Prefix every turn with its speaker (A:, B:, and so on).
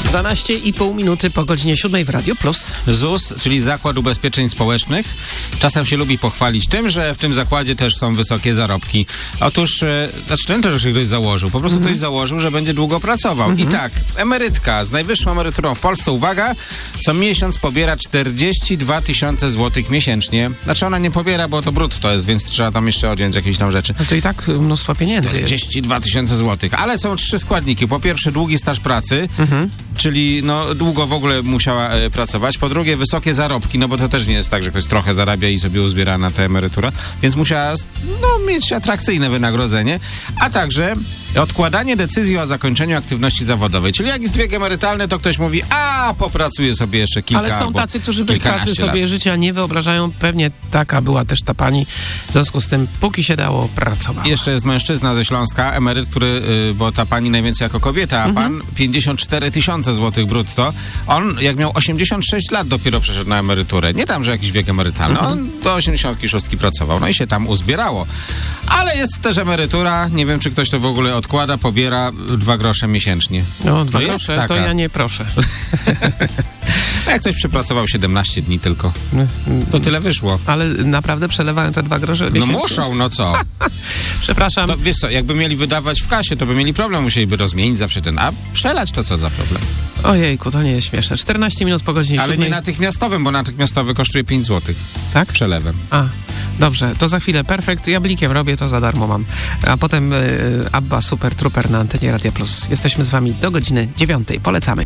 A: 12,5 minuty po godzinie 7 w Radio Plus.
B: ZUS, czyli Zakład Ubezpieczeń Społecznych, czasem się lubi pochwalić tym, że w tym zakładzie też są wysokie zarobki. Otóż, to, że ktoś założył, po prostu ktoś założył, że będzie długo pracował. I tak, emerytka z najwyższą emeryturą w Polsce, uwaga, co miesiąc pobiera 42 000 złotych miesięcznie. Znaczy ona nie pobiera, bo to brutto jest, więc trzeba tam jeszcze odjąć jakieś tam rzeczy.
A: No to i tak mnóstwo pieniędzy
B: 42 000 złotych. Ale są 3 składniki. Po pierwsze, długi staż pracy, czyli długo w ogóle musiała pracować. Po drugie, wysokie zarobki, no bo to też nie jest tak, że ktoś trochę zarabia i sobie uzbiera na tę emeryturę, więc musiała mieć atrakcyjne wynagrodzenie. A także odkładanie decyzji o zakończeniu aktywności zawodowej. Czyli jak jest wiek emerytalny, to ktoś mówi, popracuję sobie jeszcze kilka
A: Ale są tacy, którzy bez pracy sobie
B: lat.
A: życia nie wyobrażają. Pewnie taka była też ta pani. W związku z tym, póki się dało, pracowała.
B: Jeszcze jest mężczyzna ze Śląska, emeryt, który, bo ta pani najwięcej jako kobieta, a pan 54 000 złotych brutto. On, jak miał 86 lat, dopiero przeszedł na emeryturę. Nie tam, że jakiś wiek emerytalny. On do 86 pracował. No i się tam uzbierało. Ale jest też emerytura. Nie wiem, czy ktoś to w ogóle odkłada, pobiera 2 grosze miesięcznie.
A: No, 2
B: jest
A: grosze,
B: taka.
A: to ja nie proszę.
B: Jak ktoś przepracował 17 dni tylko, to tyle wyszło.
A: Ale naprawdę przelewałem te 2 grosze miesięcznie?
B: No muszą, no co?
A: Przepraszam.
B: To wiesz co, jakby mieli wydawać w kasie, to by mieli problem, musieliby rozmienić zawsze a przelać to co za problem?
A: Ojejku, to nie jest śmieszne. 14 minut po godzinie 7.
B: Ale nie natychmiastowym, bo natychmiastowy kosztuje 5 zł.
A: Tak?
B: Przelewem.
A: Dobrze, to za chwilę perfekt. Ja blikiem robię, to za darmo mam. A potem Abba Super Trooper na antenie Radia Plus. Jesteśmy z wami do godziny 9. Polecamy.